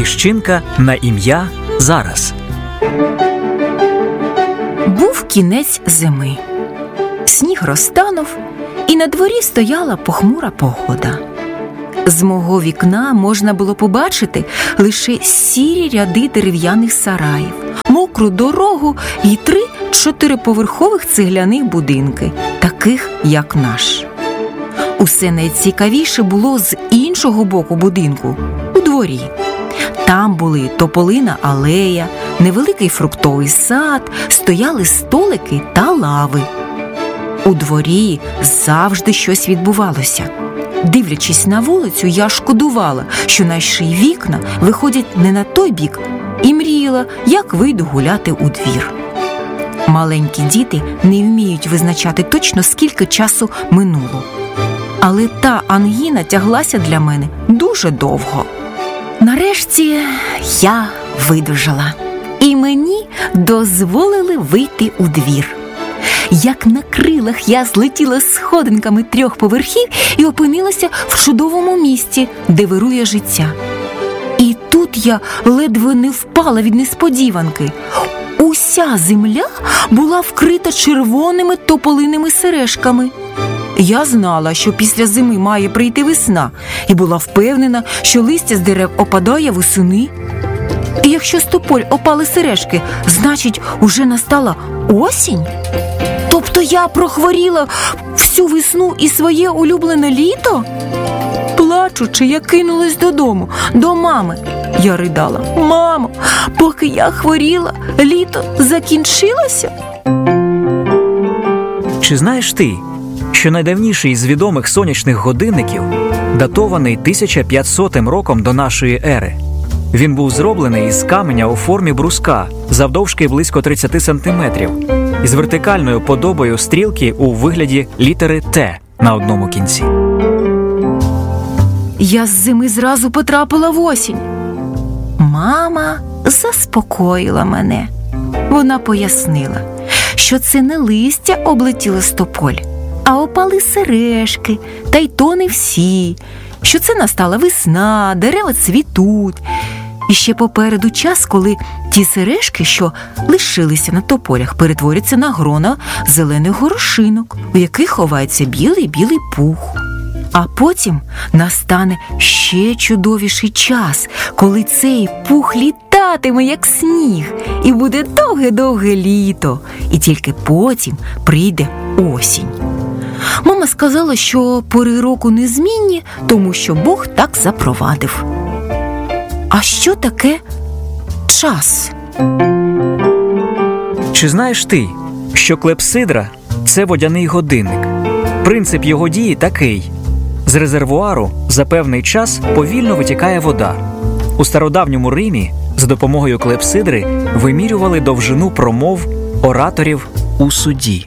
піщинка на ім'я Зараз. Був кінець зими. Сніг розтанув, і на дворі стояла похмура погода. З мого вікна можна було побачити лише сірі ряди дерев'яних сараїв, мокру дорогу і 3 чотириповерхових цегляних будинки, таких як наш. Усе найцікавіше було з іншого боку будинку, у дворі. Там були тополина алея, невеликий фруктовий сад, стояли столики та лави. У дворі завжди щось відбувалося. Дивлячись на вулицю, я шкодувала, що наші вікна виходять не на той бік, і мріяла, як вийду гуляти у двір. Маленькі діти не вміють визначати точно, скільки часу минуло. Але та ангіна тяглася для мене дуже довго. Нарешті я видужала, і мені дозволили вийти у двір. Як на крилах я злетіла сходинками 3 поверхів і опинилася в чудовому місті, де вирує життя. І тут я ледве не впала від несподіванки. Уся земля була вкрита червоними тополиними сережками. Я знала, що після зими має прийти весна, і була впевнена, що листя з дерев опадає восени. І якщо з тополь опали сережки, значить, уже настала осінь? Тобто я прохворіла всю весну і своє улюблене літо? Плачучи, я кинулась додому, до мами. Я ридала: «Мамо, поки я хворіла, літо закінчилося?» Чи знаєш ти, що найдавніший з відомих сонячних годинників датований 1500 роком до нашої ери? Він був зроблений із каменя у формі бруска, завдовжки близько 30 сантиметрів, із вертикальною подобою стрілки у вигляді літери «Т» на одному кінці. Я з зими зразу потрапила в осінь. Мама заспокоїла мене. Вона пояснила, що це не листя облетіло з тополь, а опали сережки, та й то не всі, що це настала весна, дерева цвітуть. І ще попереду час, коли ті сережки, що лишилися на тополях, перетворяться на грона зелених горошинок, у яких ховається білий-білий пух. А потім настане ще чудовіший час, коли цей пух літатиме, як сніг, і буде довге-довге літо, і тільки потім прийде осінь. Мама сказала, що пори року незмінні, тому що Бог так запровадив. А що таке час? Чи знаєш ти, що клепсидра – це водяний годинник? Принцип його дії такий. З резервуару за певний час повільно витікає вода. У стародавньому Римі за допомогою клепсидри вимірювали довжину промов ораторів у суді.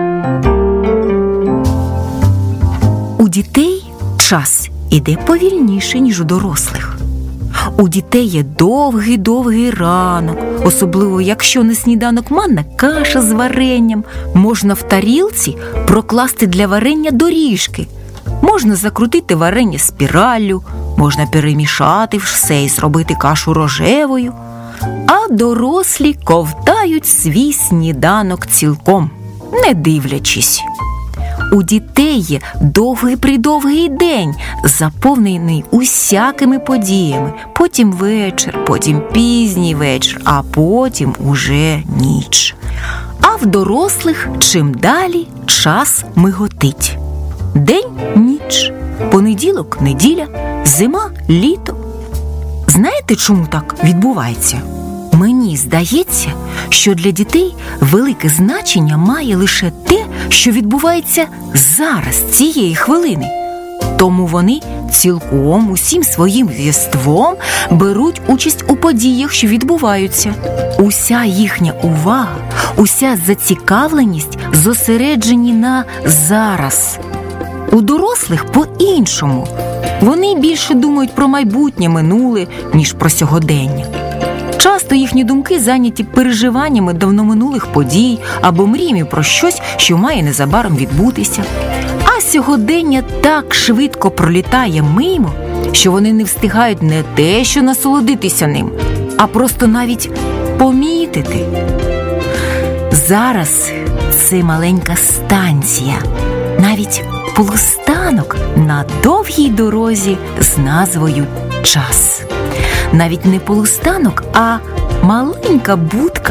У дітей час іде повільніше, ніж у дорослих. У дітей є довгий ранок, особливо якщо на сніданок манна каша з варенням. Можна в тарілці прокласти для варення доріжки. Можна закрутити варення спіраллю, можна перемішати все і зробити кашу рожевою. А дорослі ковтають свій сніданок цілком, не дивлячись. У дітей є довгий день, заповнений усякими подіями. Потім вечір, потім пізній вечір, а потім уже ніч. А в дорослих чим далі час миготить. День – ніч, понеділок – неділя, зима – літо. Знаєте, чому так відбувається? Мені здається, що для дітей велике значення має лише те, що відбувається зараз, цієї хвилини. Тому вони цілком усім своїм єством беруть участь у подіях, що відбуваються. Уся їхня увага, уся зацікавленість зосереджені на зараз. У дорослих по-іншому. Вони більше думають про майбутнє, минуле, ніж про сьогодення. Часто їхні думки зайняті переживаннями давноминулих подій або мріями про щось, що має незабаром відбутися. А сьогодення так швидко пролітає мимо, що вони не встигають не те, що насолодитися ним, а просто навіть помітити. Зараз це маленька станція, навіть полустанок на довгій дорозі з назвою «Час». Навіть не полустанок, а маленька будка